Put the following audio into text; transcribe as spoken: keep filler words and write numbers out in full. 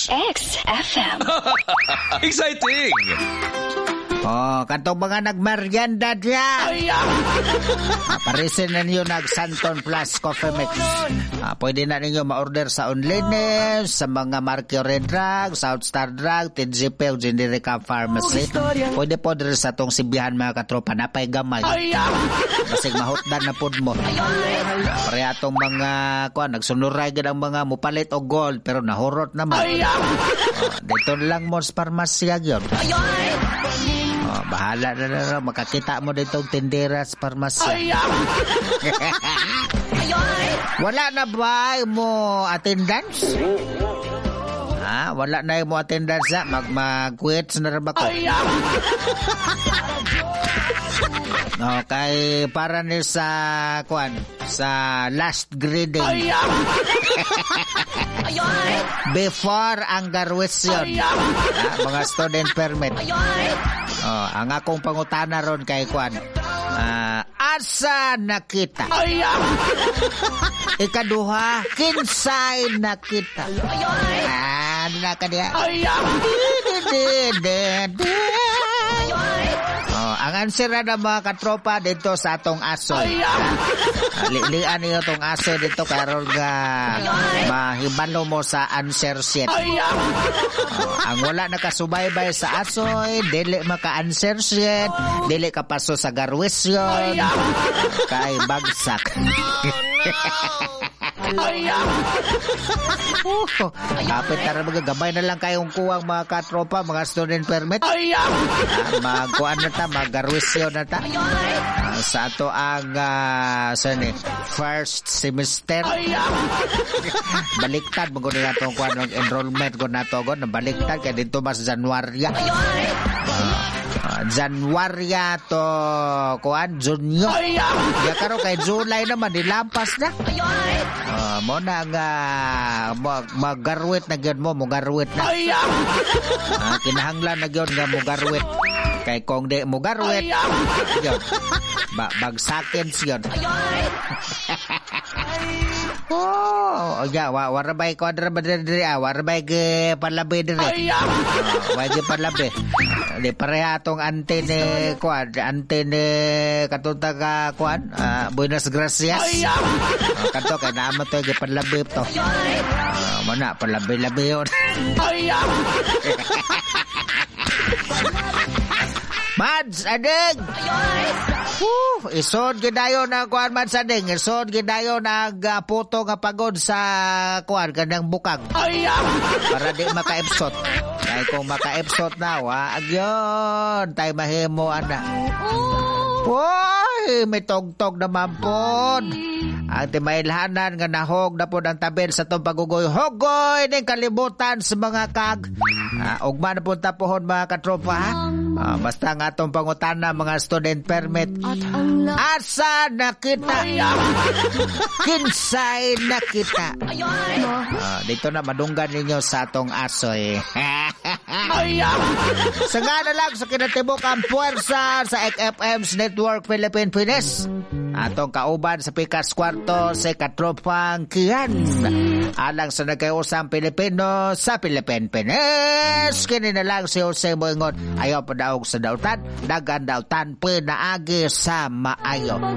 X F M. Exciting! Oh, kantong mga nagmerienda diya. Parisin na ninyo nag-Santon Plus Coffee Mix. Ah, pwede na ninyo ma-order sa online, sa mga Mercury Drug, South Star Drug, T G P, Generica Pharmacy. Pwede po din sa tong sibihan mga katropa, napay gamay. Basig mahutdan na pod mo. Pareha tong mga, kuan, nagsunuray ang mga mupalit o gold, pero nahurot naman. Oh, dito lang mo sa parmasya yun. Oh, bahala na na, makakita mo dito tindera sa parmasya. Wala na ba mo attendance? Ha? Wala na mo attendance ha? Mag mag-quit na rin ba ko? Okay, para ni sa kuan sa last grading. Before ang graduation. Ha? Mga student permit. Oh, ang akong pangutana ron kay kuan. Uh, asa nakita? Ikaduha, kinsay nakita? Ah, na ka diya. Oh, ang answer na mga katropa dito sa atong asoy. Uh, Lian niyo tong asoy dito karon nga mahibalo mo sa answer sheet. Oh, ang wala nakasubaybay sa asoy, dili maka-answer sheet, dili kapaso sa garwisyon, kay bagsak. Oh, kapit na rin magagabay na lang kayong kuwang mga katropa, mga student permit. Uh, magkuhan na ta, mag-garwisyon na ta. Uh, sa ato ang uh, saan eh, first semester. Baliktad, magunin na itong kuhan ng enrollment ko na ito. Baliktad, kaya dito mas Januarya. Uh, Januarya to kuhan, Junyo. Ya karo kay July naman, nilampas na. Uh, mo na nga uh, mag-garwit na gyud mo, mo-garwit na. Uh, kinahanglan na gyud nga mo-garwit. Kay kung di mo-garwit, yun, ba bagsakin siyon. Oh, ya, wa warabay ko adra badiri ah, warabay ge parlabe diri. Oh, wa ge parlabe. Di pareha tong antene kuan, antene katunta ka kuan, uh, Buenas Gracias. Oh, kanto kay naamo to ge parlabe to. Oh, mana parlabe-labe yon. Mads, adeng! Woo, isod gidayo na kuan Mads, adeng. Isod gidayo na uh, puto nga pagod sa kuan kanang bukag. Para di maka-epsot. Kaya kung maka-epsot na, wa, agyon, tayo mahimo, ana. Uy, may tog-tog naman po. Ang timailhanan nga nahog na po ang tabel sa itong pagugoy. Hogoy ng kalibutan sa mga kag. Uh, ugma na po tapohon mga katropa, ha? Uh, basta nga itong pangutana mga student permit. Asa nakita? Kinsay nakita? Uh, dito na madunggan ninyo sa itong asoy. Sa nga na lang sa kinatibok ang puwersa sa X F M's Network Philippine Pines. Atong kauban sa pikas kwarto sa katropang kiyan. Alang sa nagkayusang Pilipino sa Philippine Pines. Kini na lang si Jose Moingon. Ayaw pa daog sa dautan. Dagan dautan pinaagi sa maayo.